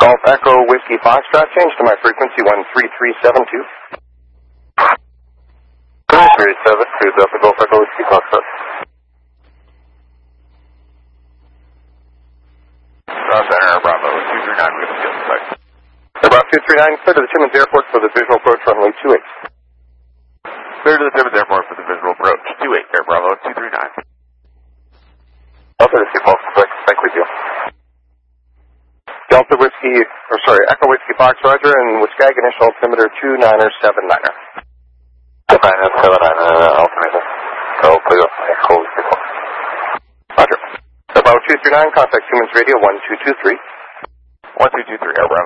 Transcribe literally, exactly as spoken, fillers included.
Golf Echo Whiskey Foxtrot, change to my frequency one three three seven two. three three seven two, Delta Golf Echo Whiskey Foxtrot. Roger, Air Bravo two three nine, we're going to get inside. Air Bravo two three nine, clear to the Timmins Airport for the visual approach runway two eight. Clear to the Timmins Airport for the visual approach two eight, Air Bravo two three nine. Delta Whiskey Foxtrot, back with you. Delta Whiskey, or sorry, Echo Whiskey Fox, Roger, and Whiskag initial altimeter two niner seven niner. two niner seven niner, altimeter. Go, clear, Echo Whiskey Fox. Roger. Air Bravo two three nine, contact Siemens Radio one two two three. one two two three, Air Bravo.